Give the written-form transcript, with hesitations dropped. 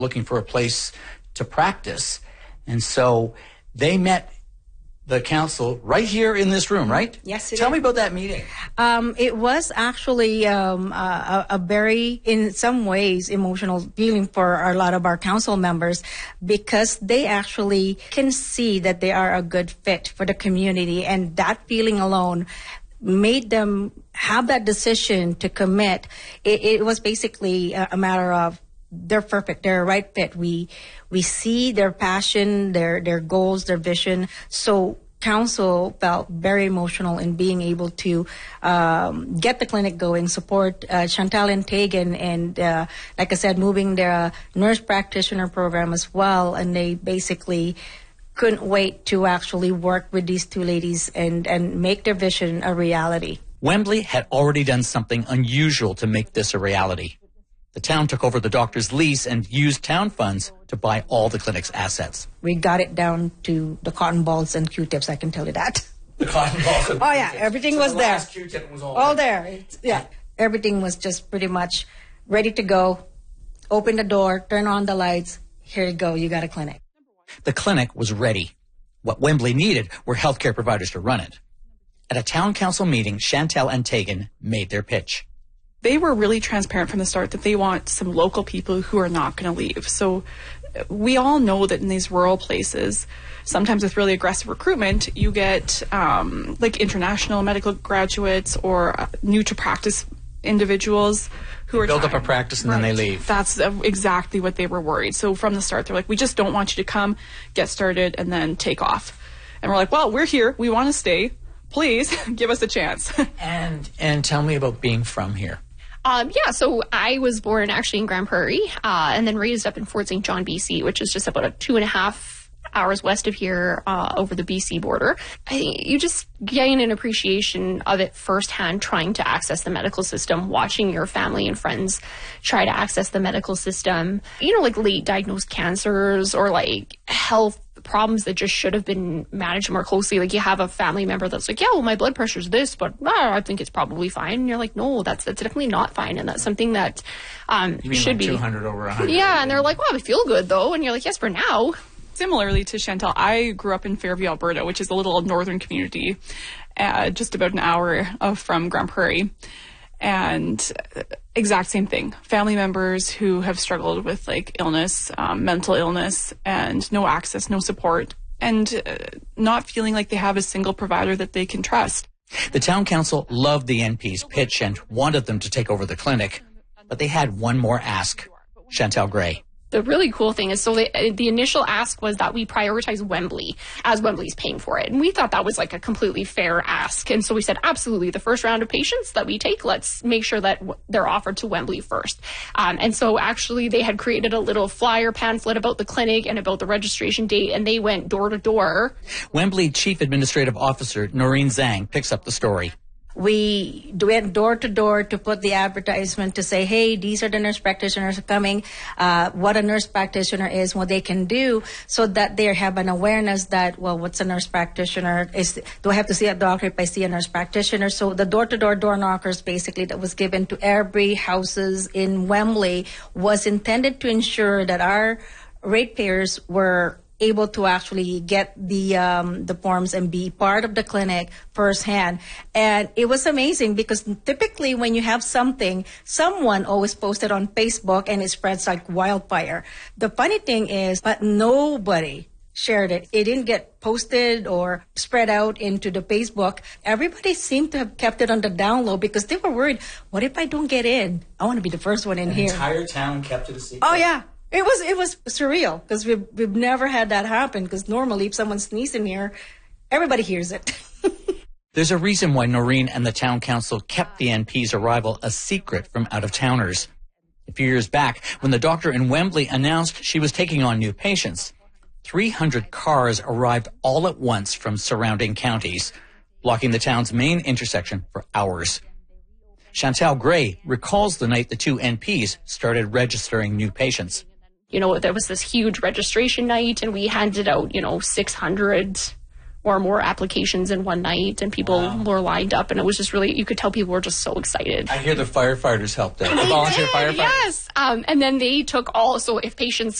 looking for a place to practice. And so they met the council right here in this room, right? Yes, Tell me about that meeting. It was actually a very, in some ways, emotional feeling for a lot of our council members, because they actually can see that they are a good fit for the community, and that feeling alone made them have that decision to commit. It was basically a matter of they're perfect, they're a right fit. We see their passion, their goals, their vision. So council felt very emotional in being able to get the clinic going, support Chantal and Tegan, and like I said, moving their nurse practitioner program as well. And they basically couldn't wait to actually work with these two ladies and make their vision a reality. Wembley had already done something unusual to make this a reality. The town took over the doctor's lease and used town funds to buy all the clinic's assets. We got it down to the cotton balls and Q-tips, I can tell you that. The cotton balls and oh, yeah, everything was there. Last Q-tip was all there. Yeah, everything was just pretty much ready to go. Open the door, turn on the lights. Here you go, you got a clinic. The clinic was ready. What Wembley needed were healthcare providers to run it. At a town council meeting, Chantal and Tegan made their pitch. They were really transparent from the start that they want some local people who are not going to leave. So we all know that in these rural places, sometimes with really aggressive recruitment, you get like international medical graduates or new to practice individuals who are build up a practice and then they leave. That's exactly what they were worried. So from the start, they're like, we just don't want you to come, get started, and then take off. And we're like, well, we're here. We want to stay. Please give us a chance. And tell me about being from here. So I was born actually in Grand Prairie, and then raised up in Fort St. John, BC, which is just about 2.5 hours west of here, over the BC border. I think you just gain an appreciation of it firsthand, trying to access the medical system, watching your family and friends try to access the medical system, like late diagnosed cancers or like health problems that just should have been managed more closely. Like you have a family member that's like, yeah, well, my blood pressure's this, but I think it's probably fine. And you're like, no, that's definitely not fine. And that's something that should be 200 over 100. Yeah. And they're like, well, I feel good though. And you're like, yes, for now. Similarly to Chantal, I grew up in Fairview, Alberta, which is a little northern community, just about an hour from Grand Prairie. And exact same thing. Family members who have struggled with like illness, mental illness, and no access, no support, and not feeling like they have a single provider that they can trust. The town council loved the NP's pitch and wanted them to take over the clinic, but they had one more ask. Chantal Gray. The really cool thing is, so the initial ask was that we prioritize Wembley as Wembley's paying for it. And we thought that was like a completely fair ask. And so we said, absolutely, the first round of patients that we take, let's make sure that they're offered to Wembley first. And so actually they had created a little flyer pamphlet about the clinic and about the registration date, and they went door to door. Wembley Chief Administrative Officer Noreen Zhang picks up the story. We went door to door to put the advertisement to say, hey, these are the nurse practitioners coming, what a nurse practitioner is, what they can do, so that they have an awareness that, well, what's a nurse practitioner? Do I have to see a doctor if I see a nurse practitioner? So the door-to-door door knockers basically that was given to every houses in Wembley was intended to ensure that our ratepayers were able to actually get the forms and be part of the clinic firsthand. And it was amazing because typically when you have something, someone always posted on Facebook and it spreads like wildfire. The funny thing is, but nobody shared it. It didn't get posted or spread out into the Facebook. Everybody seemed to have kept it on the down low because they were worried, what if I don't get in? I want to be the first one in here. The entire town kept it a secret. Oh, yeah. It was surreal because we've never had that happen, because normally if someone sneezes in here, everybody hears it. There's a reason why Noreen and the town council kept the NP's arrival a secret from out-of-towners. A few years back, when the doctor in Wembley announced she was taking on new patients, 300 cars arrived all at once from surrounding counties, blocking the town's main intersection for hours. Chantal Gray recalls the night the two NPs started registering new patients. There was this huge registration night, and we handed out, 600 or more applications in one night, and people were lined up, and it was just really, you could tell people were just so excited. I hear the firefighters helped out. The volunteer firefighters. Yes. And then they took so if patients